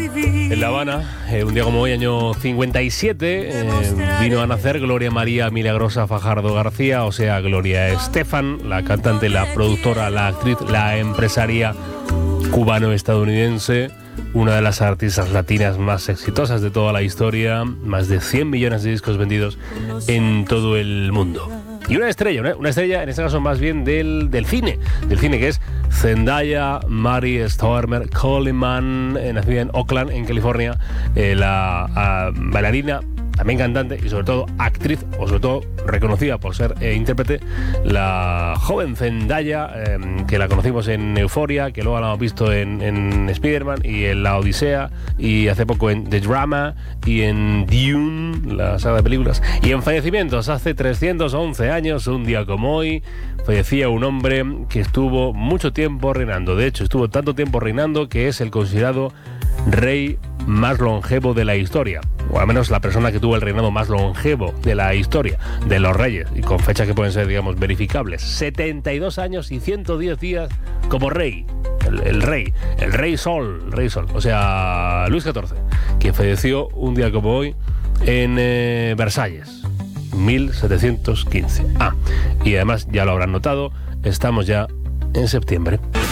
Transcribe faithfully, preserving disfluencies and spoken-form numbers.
En La Habana, eh, un día como hoy, año cincuenta y siete, eh, vino a nacer Gloria María Milagrosa Fajardo García, o sea, Gloria Estefan, la cantante, la productora, la actriz, la empresaria cubano-estadounidense, una de las artistas latinas más exitosas de toda la historia, más de cien millones de discos vendidos en todo el mundo. Y una estrella, una, una estrella en este caso más bien del, del cine, del cine que es Zendaya Mary Stormer Coleman, eh, nacida en Oakland, en California, eh, la uh, bailarina, también cantante y sobre todo actriz, o sobre todo reconocida por ser eh, intérprete, la joven Zendaya, eh, que la conocimos en Euphoria, que luego la hemos visto en, en Spider-Man y en La Odisea, y hace poco en The Drama y en Dune, la saga de películas. Y en fallecimientos, hace trescientos once años, un día como hoy, fallecía un hombre que estuvo mucho tiempo reinando. De hecho, estuvo tanto tiempo reinando que es el considerado rey más longevo de la historia, o al menos la persona que tuvo el reinado más longevo de la historia de los reyes, y con fechas que pueden ser, digamos, verificables. setenta y dos años y ciento diez días como rey, el, el rey, el rey sol, el rey sol, o sea, Luis catorce, que falleció un día como hoy en eh, Versalles, mil setecientos quince. Ah, y además, ya lo habrán notado, estamos ya en septiembre.